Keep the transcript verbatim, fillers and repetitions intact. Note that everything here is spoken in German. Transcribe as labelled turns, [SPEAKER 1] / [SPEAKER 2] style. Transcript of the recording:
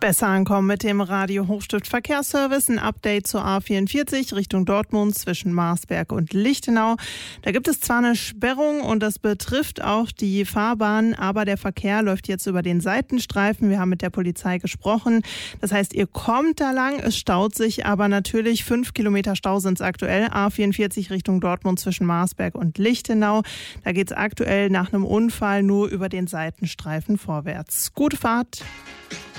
[SPEAKER 1] Besser ankommen mit dem Radio Hochstift Verkehrsservice. Ein Update zur A vierundvierzig Richtung Dortmund zwischen Marsberg und Lichtenau. Da gibt es zwar eine Sperrung und das betrifft auch die Fahrbahn, aber der Verkehr läuft jetzt über den Seitenstreifen. Wir haben mit der Polizei gesprochen. Das heißt, ihr kommt da lang, es staut sich, aber natürlich fünf Kilometer Stau sind es aktuell. A vierundvierzig Richtung Dortmund zwischen Marsberg und Lichtenau. Da geht es aktuell nach einem Unfall nur über den Seitenstreifen vorwärts. Gute Fahrt!